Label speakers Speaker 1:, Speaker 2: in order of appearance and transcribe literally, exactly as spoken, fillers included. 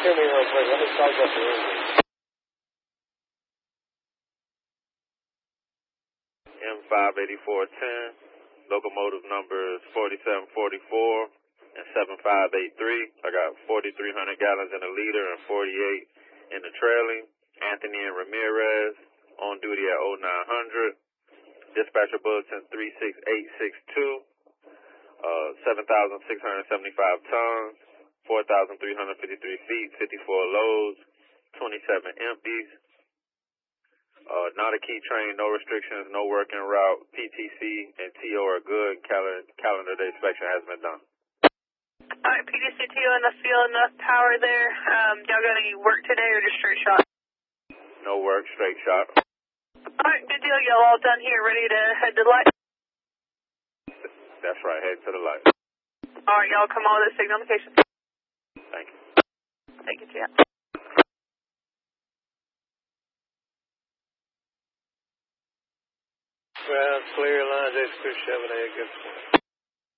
Speaker 1: Hear me real quick. Let me charge up the engine.
Speaker 2: M five eighty-four ten, locomotive numbers forty-seven forty-four and seven five eight three. I got forty-three hundred gallons in a liter and forty-eight in the trailing. Anthony and Ramirez on duty at oh nine hundred. Dispatcher bulletin three six eight six two, uh, seven thousand six hundred seventy-five tons, four thousand three hundred fifty-three feet, fifty-four loads, twenty-seven empties. Uh, not a key train, no restrictions, no working route. P T C and T O are good. Calendar, calendar day inspection has been done.
Speaker 3: Alright, P T C, T O, enough fuel, enough power there. Um, y'all got any work today or just straight shot?
Speaker 2: No work, straight shot.
Speaker 3: Alright, good deal. Y'all all done here, ready to head to the light?
Speaker 2: That's right, head to the light.
Speaker 3: Alright, y'all come on with the signal location.
Speaker 2: Thank you.
Speaker 3: Thank you, Tia.
Speaker 1: Ground clear, lines eight two seven eight, good point.